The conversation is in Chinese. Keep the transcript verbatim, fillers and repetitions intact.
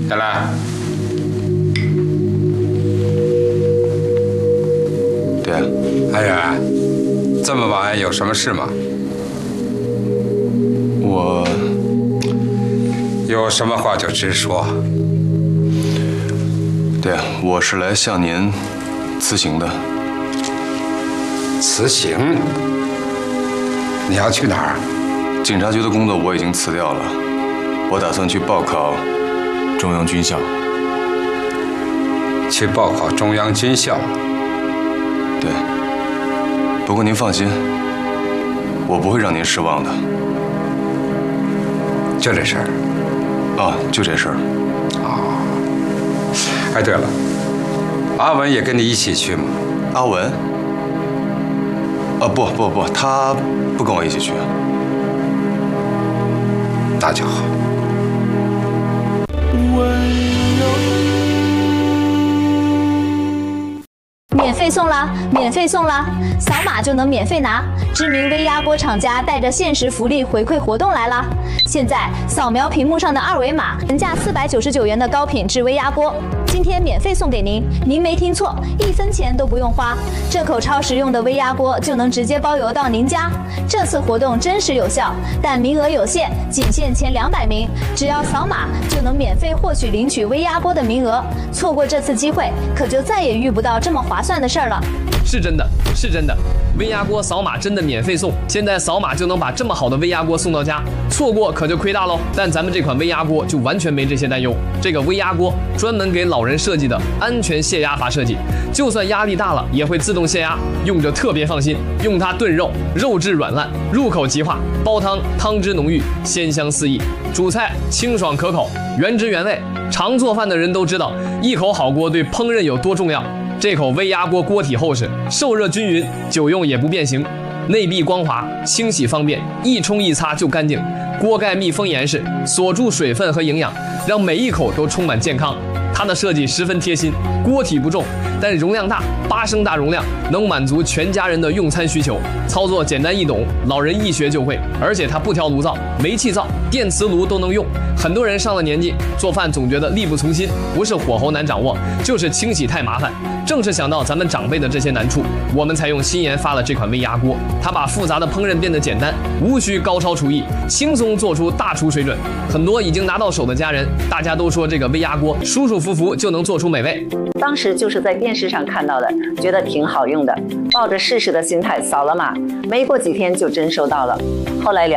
下来。 爹， 安远，这么晚有什么事吗？ 我有什么话就直说。 爹，我是来向您辞行的。 辞行？你要去哪儿？ 警察局的工作我已经辞掉了，我打算去报考中央军校。 去报考中央军校？ 对。不过您放心，我不会让您失望的。 就这事儿？ 啊，就这事儿。 哦。哎，对了，阿文也跟你一起去吗？ 阿文？啊，不不不，他不跟我一起去。 那就好。 免费送啦！免费送啦！扫码就能免费拿。知名微压锅厂家带着限时福利回馈活动来啦！现在扫描屏幕上的二维码，原价四百九十九元的高品质微压锅，今天免费送给您。您没听错，一分钱都不用花，这口超实用的微压锅就能直接包邮到您家。这次活动真实有效，但名额有限，仅限前两百名。只要扫码就能免费获取领取微压锅的名额，错过这次机会，可就再也遇不到这么划算的事儿了。 是真的，是真的，微压锅扫码真的免费送，现在扫码就能把这么好的微压锅送到家，错过可就亏大喽。但咱们这款微压锅就完全没这些担忧，这个微压锅专门给老人设计的安全泄压阀设计，就算压力大了也会自动泄压，用着特别放心。用它炖肉，肉质软烂，入口即化；煲汤，汤汁浓郁，鲜香四溢；煮菜清爽可口，原汁原味。常做饭的人都知道，一口好锅对烹饪有多重要。这口微压锅锅体厚实，受热均匀，久用也不变形，内壁光滑，清洗方便，一冲一擦就干净。锅盖密封严实，锁住水分和营养，让每一口都充满健康。它的设计十分贴心，锅体不重，但容量大，八升大容量，能满足全家人的用餐需求。操作简单易懂，老人一学就会。而且它不调炉灶，煤气灶、电磁炉都能用。很多人上了年纪，做饭总觉得力不从心，不是火候难掌握，就是清洗太麻烦。正是想到咱们长辈的这些难处，我们才用新研发了这款微压锅。它把复杂的烹饪变得简单，无需高超厨艺，轻松做出大厨水准。很多已经拿到手的家人，大家都说这个微压锅舒舒服服就能做出美味。 当时就是在电视上看到的，觉得挺好用的，抱着试试的心态扫了码，没过几天就真收到了。后来聊。